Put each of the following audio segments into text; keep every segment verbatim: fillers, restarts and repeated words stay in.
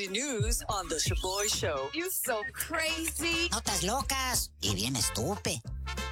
crazy news on the Shaboy Show. You so crazy. Notas locas y bien estúpido.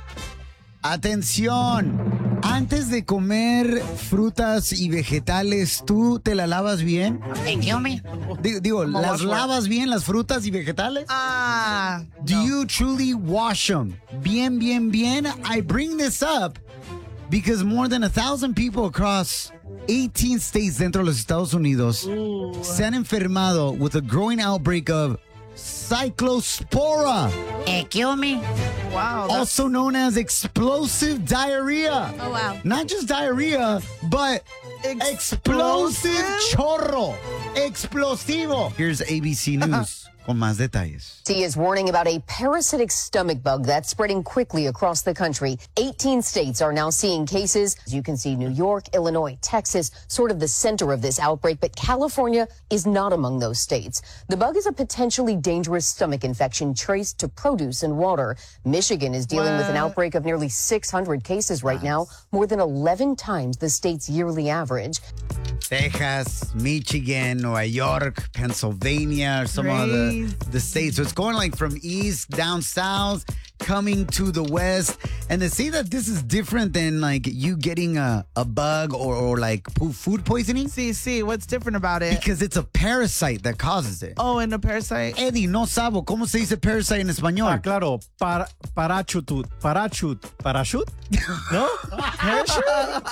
Atención, antes de comer frutas y vegetales, ¿tú te la lavas bien? ¿En qué, hombre? Digo, digo ¿las lavas bien las frutas y vegetales? Ah. Do no. you truly wash them? Bien, bien, bien. I bring this up because more than a thousand people across eighteen states dentro de los Estados Unidos Ooh. se han enfermado with a growing outbreak of Cyclospora. Eh, ¿qué, hombre? Wow. Also known as explosive diarrhea. Oh, wow. Not just diarrhea, but explosive, explosive chorro. Explosivo. Here's A B C News con más detalles. C is warning about a parasitic stomach bug that's spreading quickly across the country. eighteen states are now seeing cases. As you can see, New York, Illinois, Texas, sort of the center of this outbreak, but California is not among those states. The bug is a potentially dangerous stomach infection traced to produce and water. Michigan is dealing what? with an outbreak of nearly six hundred cases right now, more than eleven times the state's yearly average. Texas, Michigan, New York, Pennsylvania, some Great. of the, the states. So it's going like from east down south, coming to the west. And they say that this is different than like you getting a, a bug or, or like food poisoning. Sí, sí. What's different about it? Because it's a parasite that causes it. Oh, and a parasite. Eddie, no sabo. ¿Cómo se dice parasite en español? Ah, claro. Para, parachute. Parachute. Parachute? ¿No? Parachute?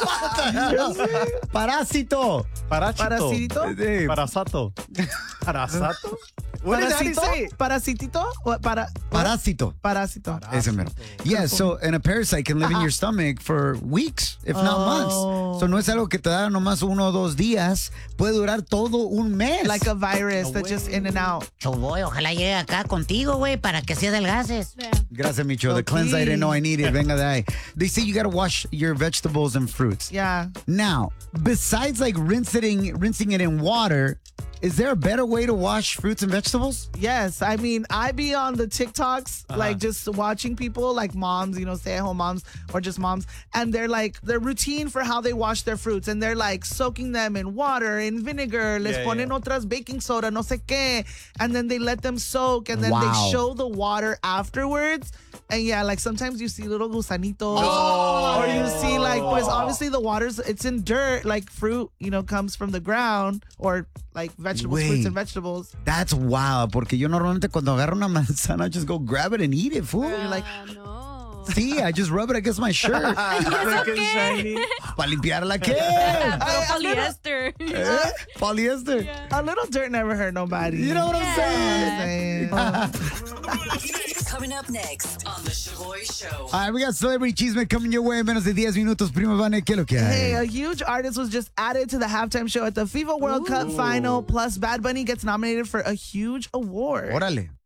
Parásito. Parásito. Parasito. Parasato. Parasato? What did Parasito? say? Parasitito? What, para, Parásito. Parásito. Ese mero. Yeah, so, and a parasite can live in your stomach for weeks, if not oh. months. So no es algo que te da nomás uno o dos días. Puede durar todo un mes. Like a virus no that's just in and out. Choboy, ojalá llegue acá contigo, güey, para que así adelgaces. Yeah. Gracias, Micho. The cleanse I didn't know I needed. Venga de ahí. They say you got to wash your vegetables and fruits. Yeah. Now, besides like rinsing, rinsing it in water, is there a better way to wash fruits and vegetables? Yes. I mean, I be on the TikToks, uh-huh. like just watching people, like moms, you know, stay-at-home moms or just moms. And they're like, their routine for how they wash their fruits. And they're like soaking them in water, in vinegar. Les yeah, ponen yeah. otras baking soda, no sé qué. And then they let them soak. And then wow. they show the water afterwards. And yeah, like sometimes you see little gusanitos. Oh. Or you see like, pues obviously the water's, it's in dirt. Like fruit, you know, comes from the ground. Or like vegetables, Wait, fruits and vegetables. That's wild. Porque yo normalmente cuando agarro una manzana, I just go grab it and eat it, fool. You're like, no. See, I just rub it against my shirt. Okay. Para limpiarla, ¿qué? Polyester. Eh? Polyester. Yeah. a little dirt never hurt nobody. You know what I'm saying? Coming up next on the Shaboy Show. All right, we got Celebrity Chisme coming your way en menos de diez minutos. Prima Vane, ¿qué es lo que hay? Hey, a huge artist was just added to the halftime show at the FIFA World Cup final. Plus, Bad Bunny gets nominated for a huge award. Órale.